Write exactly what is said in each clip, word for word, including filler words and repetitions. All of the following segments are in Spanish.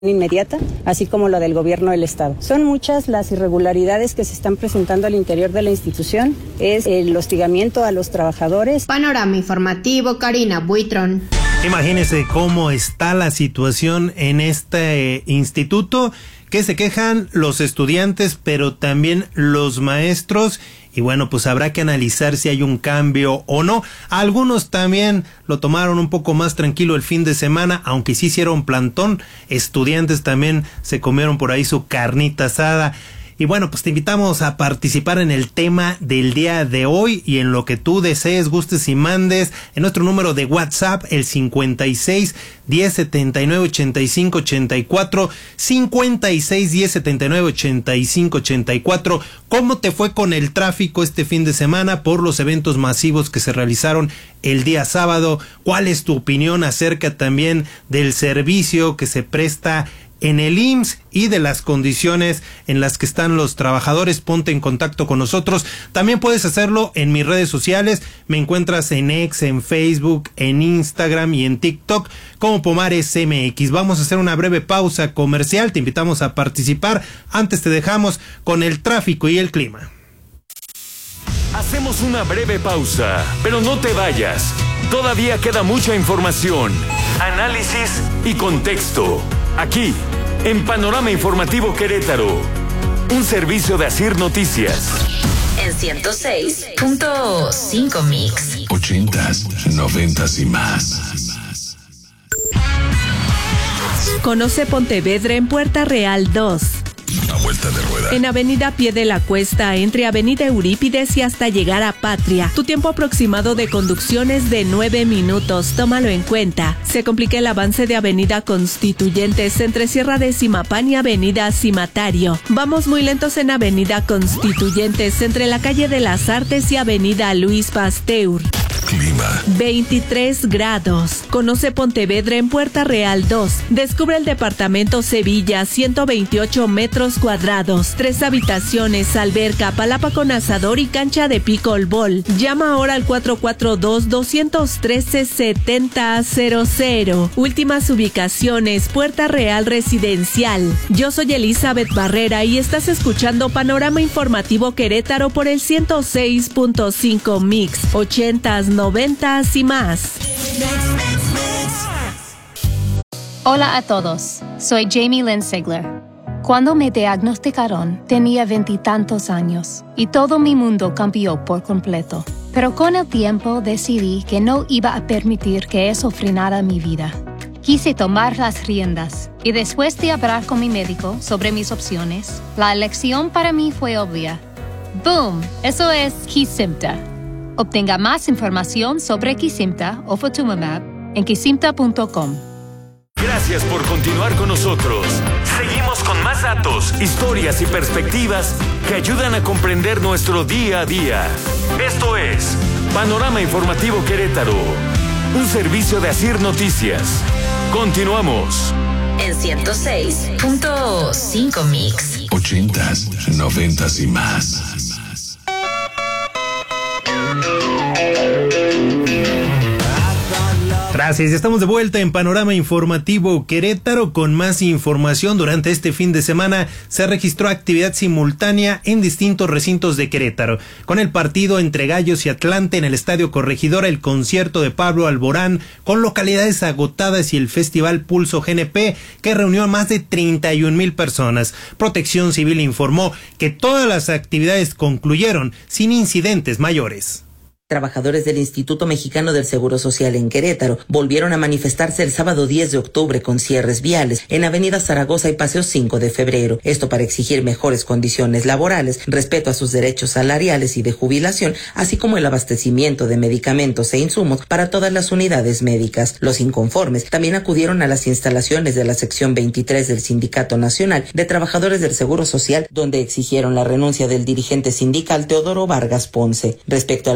inmediata, así como lo del gobierno del estado. Son muchas las irregularidades que se están presentando al interior de la institución, es el hostigamiento a los trabajadores. Panorama informativo, Karina Buitrón. Imagínese cómo está la situación en este eh, instituto, que se quejan los estudiantes, pero también los maestros. Y bueno, pues habrá que analizar si hay un cambio o no. Algunos también lo tomaron un poco más tranquilo el fin de semana, aunque sí hicieron plantón. Estudiantes también se comieron por ahí su carnita asada. Y bueno, pues te invitamos a participar en el tema del día de hoy y en lo que tú desees, gustes y mandes en nuestro número de WhatsApp, el cincuenta y seis, diez, setenta y nueve, ochenta y cinco, ochenta y cuatro, cincuenta y seis, diez, setenta y nueve, ochenta y cinco, ochenta y cuatro. ¿Cómo te fue con el tráfico este fin de semana por los eventos masivos que se realizaron el día sábado? ¿Cuál es tu opinión acerca también del servicio que se presta en el I M S S y de las condiciones en las que están los trabajadores? Ponte en contacto con nosotros. También puedes hacerlo en mis redes sociales. Me encuentras en X, en Facebook, en Instagram y en TikTok como Pomares M X. Vamos a hacer una breve pausa comercial. Te invitamos a participar. Antes te dejamos con el tráfico y el clima. Hacemos una breve pausa, pero no te vayas. Todavía queda mucha información, análisis y contexto. Aquí, en Panorama Informativo Querétaro, un servicio de Asir Noticias. En ciento seis punto cinco Mix. Ochentas, noventas y más. Conoce Pontevedra en Puerta Real dos. A vuelta de rueda. En Avenida Pie de la Cuesta, entre Avenida Eurípides y hasta llegar a Patria. Tu tiempo aproximado de conducción es de nueve minutos, tómalo en cuenta. Se complica el avance de Avenida Constituyentes entre Sierra de Simapán y Avenida Cimatario. Vamos muy lentos en Avenida Constituyentes entre la calle de las Artes y Avenida Luis Pasteur. Clima. veintitrés grados. Conoce Pontevedra en Puerta Real dos. Descubre el departamento Sevilla, ciento veintiocho metros cuadrados. Tres habitaciones, alberca, palapa con asador y cancha de pickleball. Llama ahora al cuatro cuatro dos, dos uno tres, siete cero cero cero. Últimas ubicaciones, Puerta Real Residencial. Yo soy Elizabeth Barrera y estás escuchando Panorama Informativo Querétaro por el ciento seis punto cinco Mix. ochentas, noventas y más. Hola a todos, soy Jamie Lynn Sigler. Cuando me diagnosticaron, tenía veintitantos años y todo mi mundo cambió por completo. Pero con el tiempo decidí que no iba a permitir que eso frenara mi vida. Quise tomar las riendas y después de hablar con mi médico sobre mis opciones, la elección para mí fue obvia. ¡Boom! Eso es Kesimpta. Obtenga más información sobre Kesimpta o Ofatumumab en kesimpta punto com. Gracias por continuar con nosotros. Seguimos con más datos, historias y perspectivas que ayudan a comprender nuestro día a día. Esto es Panorama Informativo Querétaro, un servicio de Asir Noticias. Continuamos. En ciento seis punto cinco Mix. Ochentas, noventas y más. Gracias, estamos de vuelta en Panorama Informativo Querétaro con más información. Durante este fin de semana se registró actividad simultánea en distintos recintos de Querétaro, con el partido entre Gallos y Atlante en el Estadio Corregidora, el concierto de Pablo Alborán con localidades agotadas y el Festival Pulso G N P, que reunió a más de treinta y un mil personas. Protección Civil informó que todas las actividades concluyeron sin incidentes mayores. Trabajadores del Instituto Mexicano del Seguro Social en Querétaro volvieron a manifestarse el sábado diez de octubre con cierres viales en Avenida Zaragoza y Paseo cinco de febrero. Esto para exigir mejores condiciones laborales, respeto a sus derechos salariales y de jubilación, así como el abastecimiento de medicamentos e insumos para todas las unidades médicas. Los inconformes también acudieron a las instalaciones de la sección veintitrés del Sindicato Nacional de Trabajadores del Seguro Social, donde exigieron la renuncia del dirigente sindical Teodoro Vargas Ponce. Respecto a la duración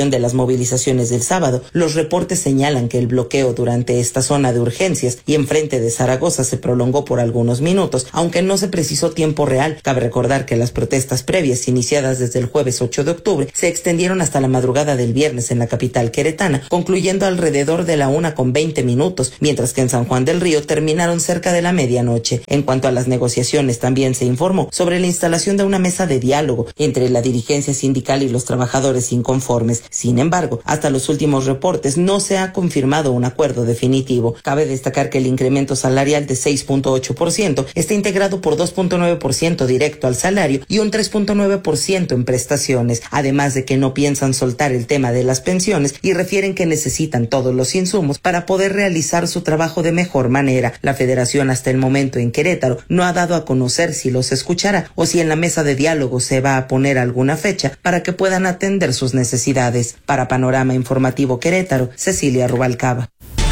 información de las movilizaciones del sábado, los reportes señalan que el bloqueo durante esta zona de urgencias y enfrente de Zaragoza se prolongó por algunos minutos, aunque no se precisó tiempo real. Cabe recordar que las protestas previas, iniciadas desde el jueves ocho de octubre, se extendieron hasta la madrugada del viernes en la capital queretana, concluyendo alrededor de la una con veinte minutos, mientras que en San Juan del Río terminaron cerca de la medianoche. En cuanto a las negociaciones, también se informó sobre la instalación de una mesa de diálogo entre la dirigencia sindical y los trabajadores inconformes. Sin embargo, hasta los últimos reportes no se ha confirmado un acuerdo definitivo. Cabe destacar que el incremento salarial de seis punto ocho por ciento está integrado por dos punto nueve por ciento directo al salario y un tres punto nueve por ciento en prestaciones, además de que no piensan soltar el tema de las pensiones y refieren que necesitan todos los insumos para poder realizar su trabajo de mejor manera. La federación hasta el momento en Querétaro no ha dado a conocer si los escuchará o si en la mesa de diálogo se va a poner alguna fecha para que puedan atender sus necesidades. Para Panorama Informativo Querétaro, Cecilia Rubalcaba.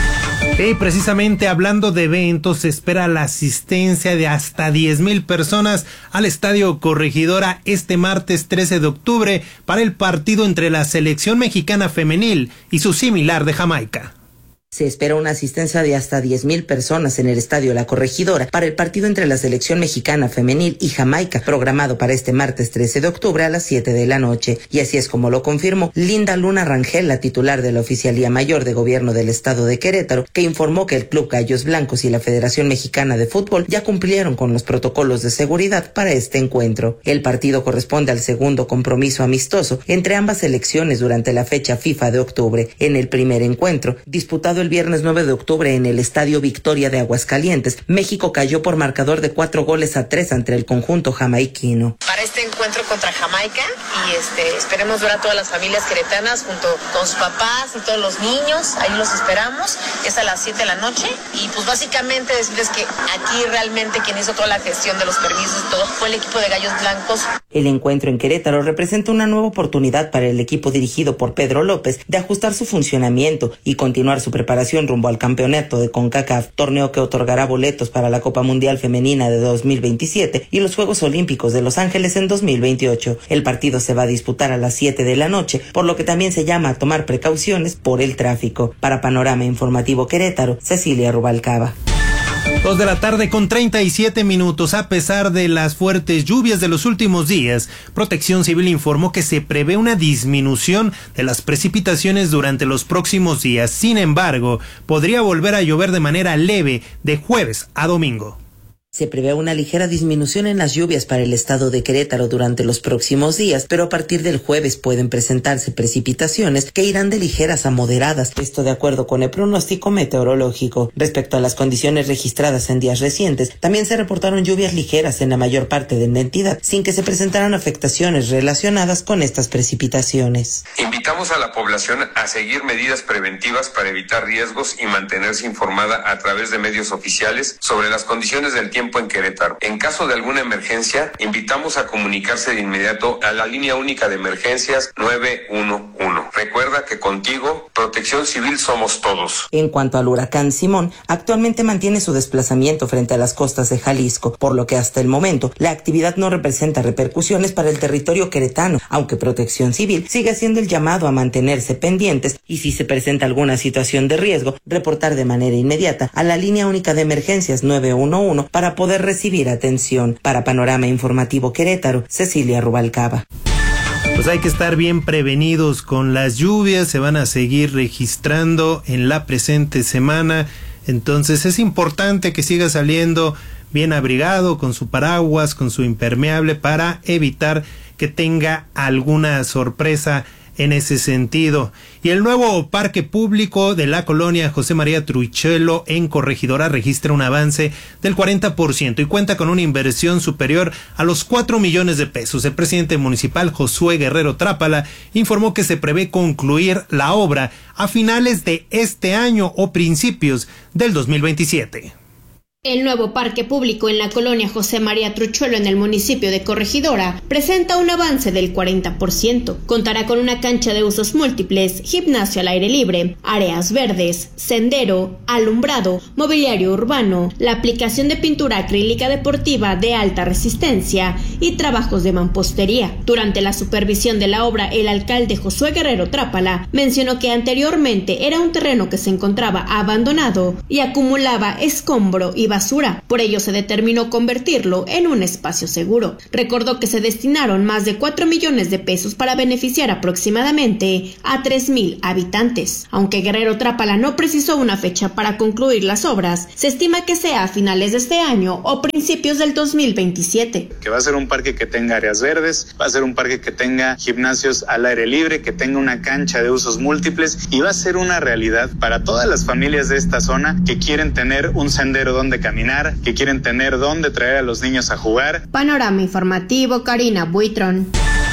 Y precisamente hablando de eventos, se espera la asistencia de hasta diez mil personas al Estadio Corregidora este martes trece de octubre para el partido entre la selección mexicana femenil y su similar de Jamaica. Se espera una asistencia de hasta diez mil personas en el Estadio La Corregidora para el partido entre la selección mexicana femenil y Jamaica, programado para este martes trece de octubre a las siete de la noche. Y así es como lo confirmó Linda Luna Rangel, la titular de la Oficialía Mayor de Gobierno del Estado de Querétaro, que informó que el Club Gallos Blancos y la Federación Mexicana de Fútbol ya cumplieron con los protocolos de seguridad para este encuentro. El partido corresponde al segundo compromiso amistoso entre ambas selecciones durante la fecha FIFA de octubre. En el primer encuentro, disputado el viernes nueve de octubre en el Estadio Victoria de Aguascalientes, México cayó por marcador de cuatro goles a tres ante el conjunto jamaiquino. Para este encuentro contra Jamaica, y este esperemos ver a todas las familias queretanas junto con sus papás y todos los niños, ahí los esperamos, es a las siete de la noche, y pues básicamente decirles que aquí realmente quien hizo toda la gestión de los permisos y todo fue el equipo de Gallos Blancos. El encuentro en Querétaro representa una nueva oportunidad para el equipo dirigido por Pedro López de ajustar su funcionamiento y continuar su preparación rumbo al campeonato de CONCACAF, torneo que otorgará boletos para la Copa Mundial Femenina de dos mil veintisiete y los Juegos Olímpicos de Los Ángeles en dos mil veintiocho. El partido se va a disputar a las siete de la noche, por lo que también se llama a tomar precauciones por el tráfico. Para Panorama Informativo Querétaro, Cecilia Rubalcaba. Dos de la tarde con treinta y siete minutos. A pesar de las fuertes lluvias de los últimos días, Protección Civil informó que se prevé una disminución de las precipitaciones durante los próximos días. Sin embargo, podría volver a llover de manera leve de jueves a domingo. Se prevé una ligera disminución en las lluvias para el estado de Querétaro durante los próximos días, pero a partir del jueves pueden presentarse precipitaciones que irán de ligeras a moderadas, esto de acuerdo con el pronóstico meteorológico. Respecto a las condiciones registradas en días recientes, también se reportaron lluvias ligeras en la mayor parte de la entidad, sin que se presentaran afectaciones relacionadas con estas precipitaciones. Invitamos a la población a seguir medidas preventivas para evitar riesgos y mantenerse informada a través de medios oficiales sobre las condiciones del tiempo en Querétaro. En caso de alguna emergencia, invitamos a comunicarse de inmediato a la línea única de emergencias nueve uno uno. Recuerda que contigo, Protección Civil somos todos. En cuanto al huracán Simón, actualmente mantiene su desplazamiento frente a las costas de Jalisco, por lo que hasta el momento la actividad no representa repercusiones para el territorio queretano, aunque Protección Civil sigue haciendo el llamado a mantenerse pendientes y si se presenta alguna situación de riesgo, reportar de manera inmediata a la línea única de emergencias nueve uno uno para poder recibir atención. Para Panorama Informativo Querétaro, Cecilia Rubalcaba. Pues hay que estar bien prevenidos con las lluvias, se van a seguir registrando en la presente semana, entonces es importante que siga saliendo bien abrigado, con su paraguas, con su impermeable, para evitar que tenga alguna sorpresa en ese sentido. Y el nuevo parque público de la colonia José María Truichelo en Corregidora registra un avance del cuarenta por ciento y cuenta con una inversión superior a los cuatro millones de pesos. El presidente municipal Josué Guerrero Trápala informó que se prevé concluir la obra a finales de este año o principios del dos mil veintisiete. El nuevo parque público en la colonia José María Truchuelo en el municipio de Corregidora presenta un avance del cuarenta por ciento. Contará con una cancha de usos múltiples, gimnasio al aire libre, áreas verdes, sendero, alumbrado, mobiliario urbano, la aplicación de pintura acrílica deportiva de alta resistencia y trabajos de mampostería. Durante la supervisión de la obra, el alcalde Josué Guerrero Trápala mencionó que anteriormente era un terreno que se encontraba abandonado y acumulaba escombro y basura. Por ello se determinó convertirlo en un espacio seguro. Recordó que se destinaron más de cuatro millones de pesos para beneficiar aproximadamente a tres mil habitantes. Aunque Guerrero Trápala no precisó una fecha para concluir las obras, se estima que sea a finales de este año o principios del dos mil veintisiete. Que va a ser un parque que tenga áreas verdes, va a ser un parque que tenga gimnasios al aire libre, que tenga una cancha de usos múltiples y va a ser una realidad para todas las familias de esta zona que quieren tener un sendero donde caminar, que quieren tener dónde traer a los niños a jugar. Panorama informativo, Karina Buitrón.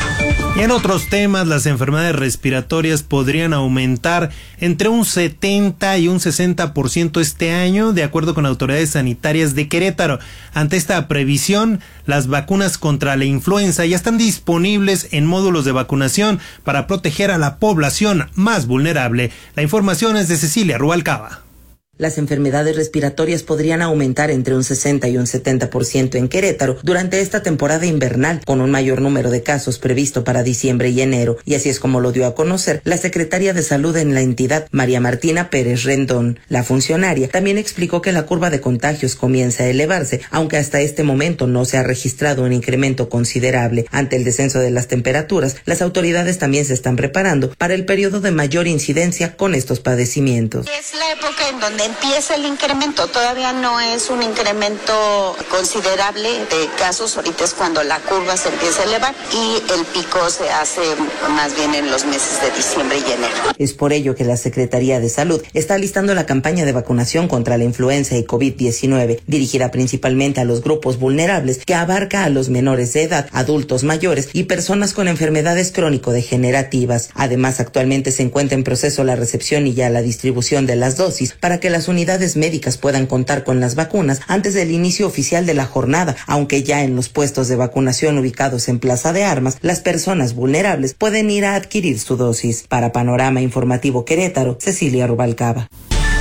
Y en otros temas, las enfermedades respiratorias podrían aumentar entre un setenta y un sesenta por ciento este año, de acuerdo con autoridades sanitarias de Querétaro. Ante esta previsión, las vacunas contra la influenza ya están disponibles en módulos de vacunación para proteger a la población más vulnerable. La información es de Cecilia Rubalcaba. Las enfermedades respiratorias podrían aumentar entre un sesenta y un setenta por ciento en Querétaro durante esta temporada invernal, con un mayor número de casos previsto para diciembre y enero, y así es como lo dio a conocer la secretaria de Salud en la entidad, María Martina Pérez Rendón. La funcionaria también explicó que la curva de contagios comienza a elevarse, aunque hasta este momento no se ha registrado un incremento considerable. Ante el descenso de las temperaturas, las autoridades también se están preparando para el periodo de mayor incidencia con estos padecimientos. Es la época en donde empieza el incremento, todavía no es un incremento considerable de casos, ahorita es cuando la curva se empieza a elevar y el pico se hace más bien en los meses de diciembre y enero. Es por ello que la Secretaría de Salud está alistando la campaña de vacunación contra la influenza y COVID diecinueve, dirigida principalmente a los grupos vulnerables, que abarca a los menores de edad, adultos mayores y personas con enfermedades crónico-degenerativas. Además, actualmente se encuentra en proceso la recepción y ya la distribución de las dosis para que las unidades médicas puedan contar con las vacunas antes del inicio oficial de la jornada, aunque ya en los puestos de vacunación ubicados en Plaza de Armas, las personas vulnerables pueden ir a adquirir su dosis. Para Panorama Informativo Querétaro, Cecilia Rubalcaba.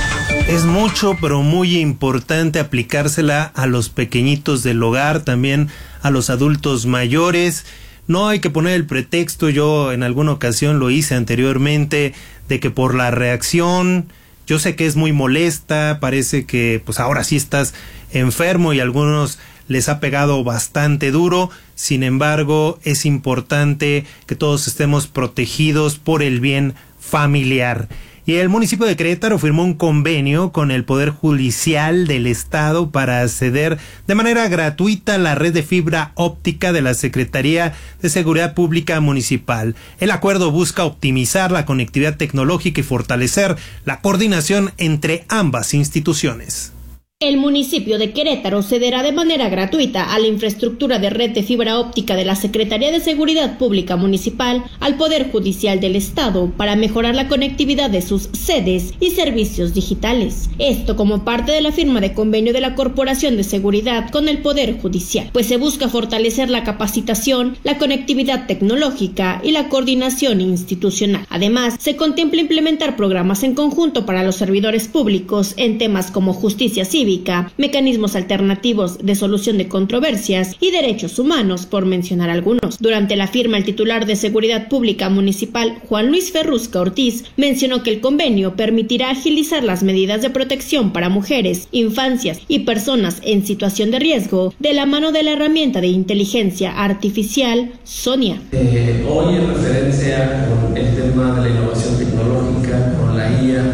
Es mucho, pero muy importante aplicársela a los pequeñitos del hogar, también a los adultos mayores. No hay que poner el pretexto, yo en alguna ocasión lo hice anteriormente, de que por la reacción, yo sé que es muy molesta, parece que pues ahora sí estás enfermo y a algunos les ha pegado bastante duro. Sin embargo, es importante que todos estemos protegidos por el bien familiar. Y el municipio de Querétaro firmó un convenio con el Poder Judicial del Estado para acceder de manera gratuita a la red de fibra óptica de la Secretaría de Seguridad Pública Municipal. El acuerdo busca optimizar la conectividad tecnológica y fortalecer la coordinación entre ambas instituciones. El municipio de Querétaro cederá de manera gratuita a la infraestructura de red de fibra óptica de la Secretaría de Seguridad Pública Municipal al Poder Judicial del Estado para mejorar la conectividad de sus sedes y servicios digitales. Esto como parte de la firma de convenio de la Corporación de Seguridad con el Poder Judicial, pues se busca fortalecer la capacitación, la conectividad tecnológica y la coordinación institucional. Además, se contempla implementar programas en conjunto para los servidores públicos en temas como justicia civil, mecanismos alternativos de solución de controversias y derechos humanos, por mencionar algunos. Durante la firma, el titular de Seguridad Pública Municipal, Juan Luis Ferrusca Ortiz, mencionó que el convenio permitirá agilizar las medidas de protección para mujeres, infancias y personas en situación de riesgo de la mano de la herramienta de inteligencia artificial Sonia. Eh, hoy en referencia con el tema de la innovación tecnológica, con la I A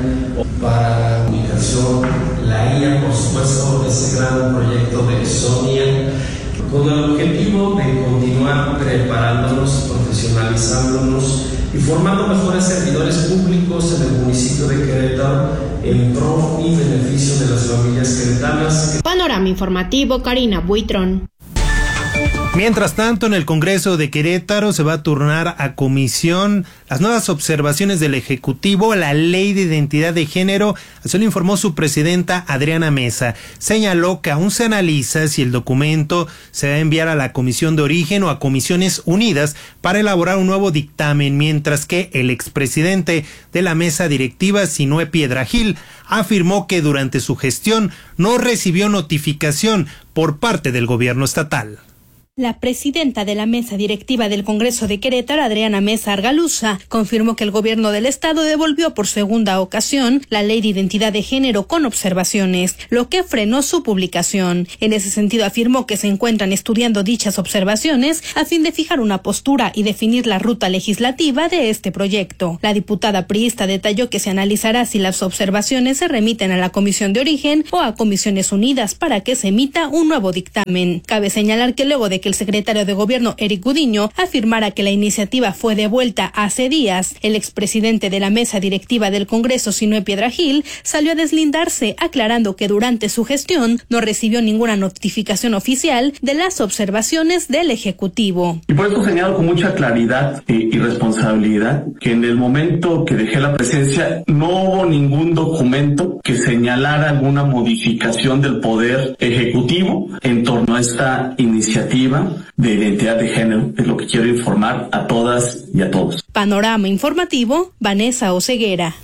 para la comunicación, la I A, por supuesto, ese gran proyecto de Sonia, con el objetivo de continuar preparándonos, profesionalizándonos y formando mejores servidores públicos en el municipio de Querétaro en pro y beneficio de las familias queretanas. Panorama Informativo, Karina Buitrón. Mientras tanto, en el Congreso de Querétaro se va a turnar a comisión las nuevas observaciones del Ejecutivo a la Ley de Identidad de Género. Así lo informó su presidenta Adriana Mesa. Señaló que aún se analiza si el documento se va a enviar a la Comisión de Origen o a Comisiones Unidas para elaborar un nuevo dictamen, mientras que el expresidente de la mesa directiva, Sinúe Piedrahil, afirmó que durante su gestión no recibió notificación por parte del gobierno estatal. La presidenta de la mesa directiva del Congreso de Querétaro, Adriana Mesa Argalusa, confirmó que el gobierno del estado devolvió por segunda ocasión la Ley de Identidad de Género con observaciones, lo que frenó su publicación. En ese sentido, afirmó que se encuentran estudiando dichas observaciones a fin de fijar una postura y definir la ruta legislativa de este proyecto. La diputada priista detalló que se analizará si las observaciones se remiten a la Comisión de Origen o a Comisiones Unidas para que se emita un nuevo dictamen. Cabe señalar que luego de que el secretario de Gobierno, Eric Gudiño, afirmara que la iniciativa fue devuelta hace días, el expresidente de la mesa directiva del Congreso, Sinúe Piedrahil, salió a deslindarse, aclarando que durante su gestión no recibió ninguna notificación oficial de las observaciones del Ejecutivo. Y por eso señalo con mucha claridad eh, y responsabilidad que en el momento que dejé la presidencia no hubo ningún documento que señalara alguna modificación del Poder Ejecutivo en torno a esta iniciativa de identidad de género. Es lo que quiero informar a todas y a todos. Panorama informativo, Vanessa Oseguera.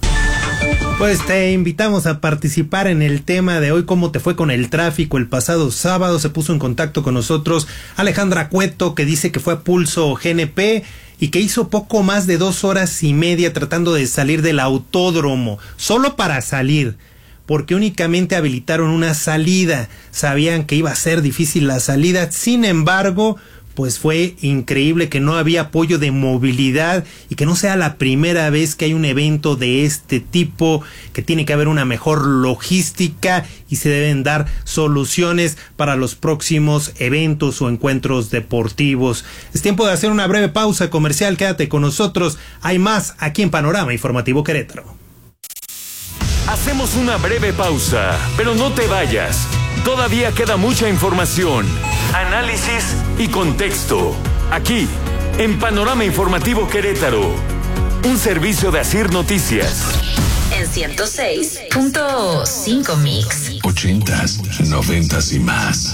Pues te invitamos a participar en el tema de hoy, cómo te fue con el tráfico el pasado sábado. Se puso en contacto con nosotros Alejandra Cueto, que dice que fue a Pulso G N P y que hizo poco más de dos horas y media tratando de salir del autódromo, solo para salir, porque únicamente habilitaron una salida. Sabían que iba a ser difícil la salida, sin embargo, pues fue increíble que no había apoyo de movilidad y que no sea la primera vez que hay un evento de este tipo, que tiene que haber una mejor logística y se deben dar soluciones para los próximos eventos o encuentros deportivos. Es tiempo de hacer una breve pausa comercial, quédate con nosotros, hay más aquí en Panorama Informativo Querétaro. Hacemos una breve pausa, pero no te vayas. Todavía queda mucha información, análisis y contexto. Aquí, en Panorama Informativo Querétaro, un servicio de Asir Noticias. En ciento seis punto cinco Mix. Ochentas, noventas y más.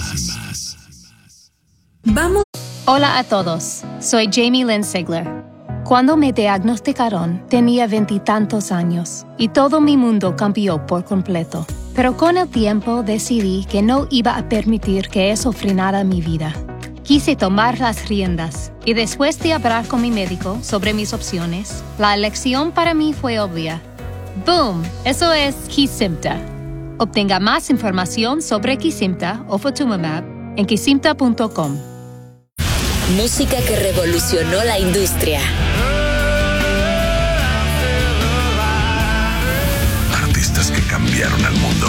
Vamos. Hola a todos, soy Jamie Lynn Sigler. Cuando me diagnosticaron, tenía veintitantos años y todo mi mundo cambió por completo. Pero con el tiempo decidí que no iba a permitir que eso frenara mi vida. Quise tomar las riendas y después de hablar con mi médico sobre mis opciones, la elección para mí fue obvia. ¡Boom! Eso es Kesimpta. Obtenga más información sobre Kesimpta o Ofatumumab en kesimpta punto com. Música que revolucionó la industria. Artistas que cambiaron al mundo.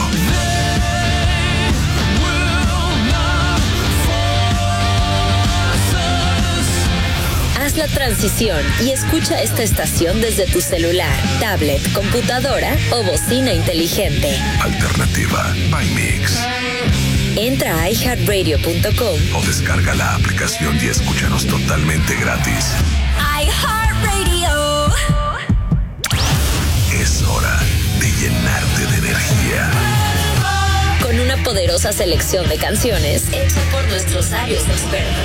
Haz la transición y escucha esta estación desde tu celular, tablet, computadora o bocina inteligente. Alternativa by Mix. Entra a i heart radio punto com o descarga la aplicación y escúchanos totalmente gratis. iHeartRadio. Es hora de llenarte de energía. Con una poderosa selección de canciones hecha por nuestros sabios expertos.